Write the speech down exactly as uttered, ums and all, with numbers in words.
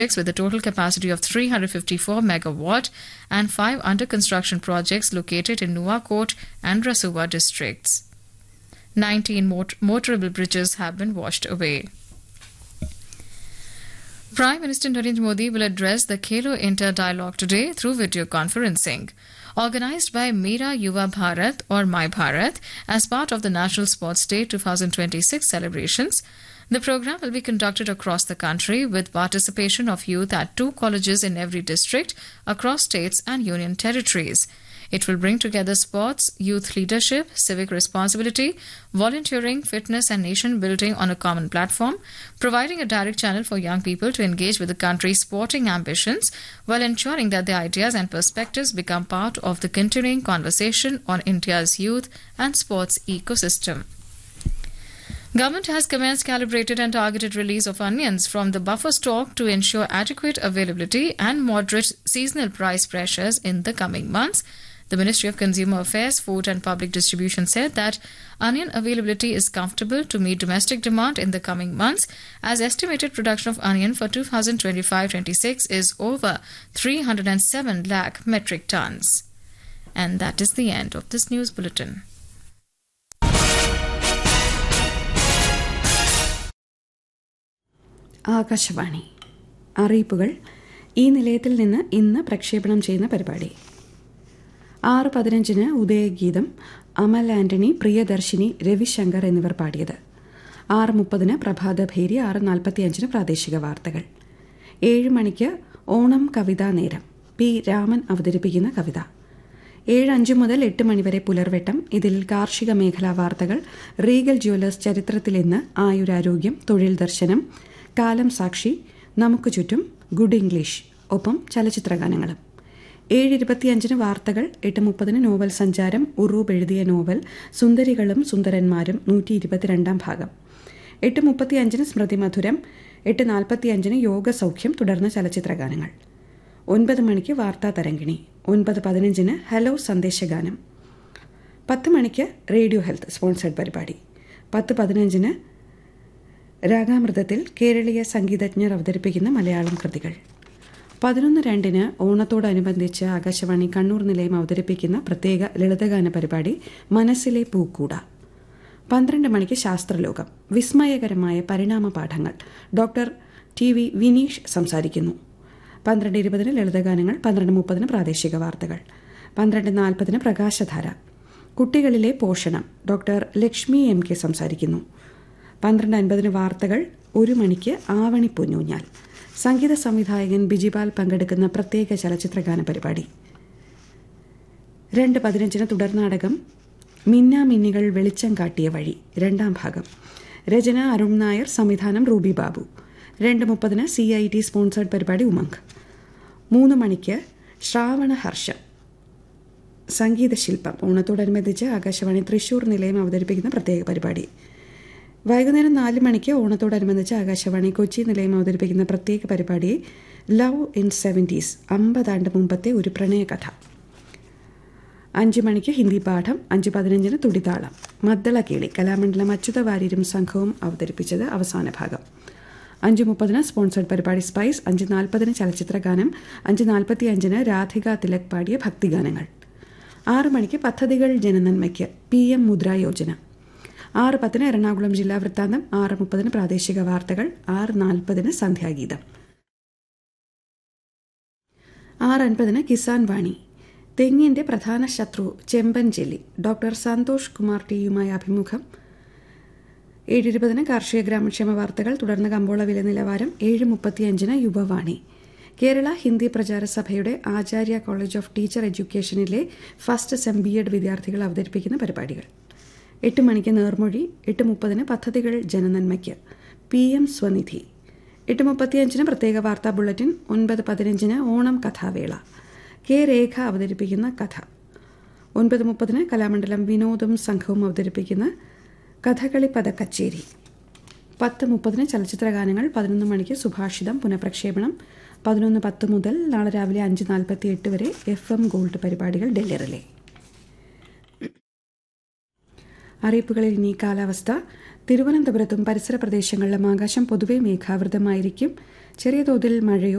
with a total capacity of three hundred fifty-four megawatt and five under construction projects located in Nuwakot and Rasuwa districts. nineteen mot- motorable bridges have been washed away. Prime Minister Narendra Modi will address the Khelo Inter dialogue today through video conferencing. Organised by Mera Yuva Bharat or My Bharat as part of the National Sports Day twenty twenty-six celebrations, the program will be conducted across the country with participation of youth at two colleges in every district across states and union territories. It will bring together sports, youth leadership, civic responsibility, volunteering, fitness and nation building on a common platform, providing a direct channel for young people to engage with the country's sporting ambitions while ensuring that their ideas and perspectives become part of the continuing conversation on India's youth and sports ecosystem. Government has commenced calibrated and targeted release of onions from the buffer stock to ensure adequate availability and moderate seasonal price pressures in the coming months. The Ministry of Consumer Affairs, Food and Public Distribution said that onion availability is comfortable to meet domestic demand in the coming months, as estimated production of onion for twenty twenty-five twenty-six is over three hundred seven lakh metric tons. And that is the end of this news bulletin. Akashvani അറിയിപ്പുകൾ ഈ നിലയത്തിൽ നിന്ന് ഇന്ന് പ്രക്ഷേപണം ചെയ്യുന്ന പരിപാടി ആറ് പതിനഞ്ചിന് ഉദയഗീതം അമൽ ആന്റണി പ്രിയദർശിനി രവിശങ്കർ എന്നിവർ പാടിയത്. ആറ് മുപ്പതിന് പ്രഭാതഭേരി, ആറ് നാൽപ്പത്തിയഞ്ചിന് പ്രാദേശിക വാർത്തകൾ. ഏഴ് മണിക്ക് ഓണം കവിതാ നേരം, പി രാമൻ അവതരിപ്പിക്കുന്ന കവിത. ഏഴ് അഞ്ച് മുതൽ എട്ട് മണിവരെ പുലർവെട്ടം. ഇതിൽ കാർഷിക മേഖലാ വാർത്തകൾ, റീഗൽ ജ്വല്ലേഴ്സ് ചരിത്രത്തിൽ ഇന്ന്, ആയുരാരോഗ്യം, തൊഴിൽ ദർശനം, കാലം സാക്ഷി, നമുക്ക് ചുറ്റും, ഗുഡ് ഇംഗ്ലീഷ്, ഒപ്പം ചലച്ചിത്രഗാനങ്ങളും. ഏഴ് ഇരുപത്തിയഞ്ചിന് വാർത്തകൾ. എട്ട് മുപ്പതിന് നോവൽ സഞ്ചാരം, ഉറൂബ് എഴുതിയ നോവൽ സുന്ദരികളും സുന്ദരന്മാരും നൂറ്റി ഇരുപത്തിരണ്ടാം ഭാഗം. എട്ട് മുപ്പത്തിയഞ്ചിന് സ്മൃതി മധുരം. എട്ട് നാൽപ്പത്തിയഞ്ചിന് യോഗസൗഖ്യം, തുടർന്ന് ചലച്ചിത്രഗാനങ്ങൾ. ഒൻപത് മണിക്ക് വാർത്താ തരംഗിണി. ഒൻപത് പതിനഞ്ചിന് ഹലോ സന്ദേശഗാനം. പത്ത് മണിക്ക് റേഡിയോ ഹെൽത്ത് സ്പോൺസേഡ് പരിപാടി. പത്ത് പതിനഞ്ചിന് രാഗാമൃതത്തിൽ കേരളീയ സംഗീതജ്ഞർ അവതരിപ്പിക്കുന്ന മലയാളം കൃതികൾ. പതിനൊന്ന് രണ്ടിന് ഓണത്തോടനുബന്ധിച്ച് ആകാശവാണി കണ്ണൂർ നിലയം അവതരിപ്പിക്കുന്ന പ്രത്യേക ലളിതഗാന പരിപാടി മനസ്സിലെ പൂക്കൂട. പന്ത്രണ്ട് മണിക്ക് ശാസ്ത്രലോകം, വിസ്മയകരമായ പരിണാമ പാഠങ്ങൾ. ഡോക്ടർ ടി വി വിനീഷ് സംസാരിക്കുന്നു. പന്ത്രണ്ട് ഇരുപതിന് ലളിതഗാനങ്ങൾ. പന്ത്രണ്ട് മുപ്പതിന് പ്രാദേശിക വാർത്തകൾ. പന്ത്രണ്ട് നാൽപ്പതിന് പ്രകാശധാര, കുട്ടികളിലെ പോഷണം. ഡോക്ടർ ലക്ഷ്മി എം കെ സംസാരിക്കുന്നു. പന്ത്രണ്ട് അൻപതിന് വാർത്തകൾ. ഒരു മണിക്ക് ആവണി പൊന്നൂഞ്ഞാൽ, സംഗീത സംവിധായകൻ ബിജിപാൽ പങ്കെടുക്കുന്ന പ്രത്യേക ചലച്ചിത്രഗാന പരിപാടി. രണ്ട് പതിനഞ്ചിന് തുടർനാടകം മിന്നാമിന്നികൾ വെളിച്ചം കാട്ടിയ വഴി, രണ്ടാം ഭാഗം. രചന അരുൺ നായർ, സംവിധാനം റൂബി ബാബു. രണ്ട് മുപ്പതിന് സി ഐ ടി സ്പോൺസേഡ് പരിപാടി ഉമംഗ്. മൂന്ന് മണിക്ക് ശ്രാവണഹർഷം, സംഗീതശില്പം. ഓണത്തോടനുബന്ധിച്ച് ആകാശവാണി തൃശൂർ നിലയം അവതരിപ്പിക്കുന്ന പ്രത്യേക പരിപാടി. വൈകുന്നേരം നാല് മണിക്ക് ഓണത്തോടനുബന്ധിച്ച് ആകാശവാണി കൊച്ചി നിലയം അവതരിപ്പിക്കുന്ന പ്രത്യേക പരിപാടി ലവ് ഇൻ സെവൻറ്റീസ്, അമ്പതാണ്ട് മുമ്പത്തെ ഒരു പ്രണയകഥ. അഞ്ച് മണിക്ക് ഹിന്ദി പാഠം. അഞ്ച് പതിനഞ്ചിന് തുടിതാളം, മദ്ദളക്കേളി, കലാമണ്ഡലം അച്യുത വാര്യരും സംഘവും അവതരിപ്പിച്ചത്, അവസാന ഭാഗം. അഞ്ച് മുപ്പതിന് സ്പോൺസേഡ് പരിപാടി സ്പൈസ്. അഞ്ച് നാൽപ്പതിന് ചലച്ചിത്രഗാനം. അഞ്ച് നാൽപ്പത്തി അഞ്ചിന് രാധിക തിലക് പാടിയ ഭക്തിഗാനങ്ങൾ. ആറ് മണിക്ക് പദ്ധതികൾ ജനനന്മയ്ക്ക്, പി എം മുദ്ര യോജന. ആറ് പത്തിന് എറണാകുളം ജില്ലാ വൃത്താന്തം. ആറ് മുപ്പതിന് പ്രാദേശിക വാർത്തകൾ. ആറ് നാൽപ്പതിന് സന്ധ്യാഗീതം. ആറ് അൻപതിന് കിസാൻ വാണി, തെങ്ങിന്റെ പ്രധാന ശത്രു ചെമ്പൻ ജെല്ലി, ഡോക്ടർ സന്തോഷ് കുമാർ ടിയുമായി അഭിമുഖം. ഏഴ് ഇരുപതിന് കാർഷിക ഗ്രാമക്ഷേമ വാർത്തകൾ, തുടർന്ന് കമ്പോള വില നിലവാരം. ഏഴ് മുപ്പത്തിയഞ്ചിന് യുവവാണി, കേരള ഹിന്ദി പ്രചാര സഭയുടെ ആചാര്യ college of teacher എഡ്യൂക്കേഷനിലെ first sem B Ed വിദ്യാർത്ഥികൾ അവതരിപ്പിക്കുന്ന പരിപാടികൾ. എട്ട് മണിക്ക് നേർമൊഴി. എട്ട് മുപ്പതിന് പദ്ധതികൾ ജനനന്മയ്ക്ക്, പി എം സ്വനിധി. എട്ട് മുപ്പത്തിയഞ്ചിന് പ്രത്യേക വാർത്താ ബുള്ളറ്റിൻ. ഒൻപത് പതിനഞ്ചിന് ഓണം കഥാവേള, കെ രേഖ അവതരിപ്പിക്കുന്ന കഥ. ഒൻപത് മുപ്പതിന് കലാമണ്ഡലം വിനോദും സംഘവും അവതരിപ്പിക്കുന്ന കഥകളി പദക്കച്ചേരി. പത്ത് മുപ്പതിന് ചലച്ചിത്രഗാനങ്ങൾ. പതിനൊന്ന് മണിക്ക് സുഭാഷിതം പുനഃപ്രക്ഷേപണം. പതിനൊന്ന് പത്ത് മുതൽ നാളെ രാവിലെ അഞ്ച് നാൽപ്പത്തി എട്ട് വരെ എഫ് എം ഗോൾഡ് പരിപാടികൾ ഡൽഹി റിലേ. അറിയിപ്പുകളിൽ ഇനി കാലാവസ്ഥ. തിരുവനന്തപുരത്തും പരിസര പ്രദേശങ്ങളിലും ആകാശം പൊതുവെ മേഘാവൃതമായിരിക്കും. ചെറിയ തോതിൽ മഴയോ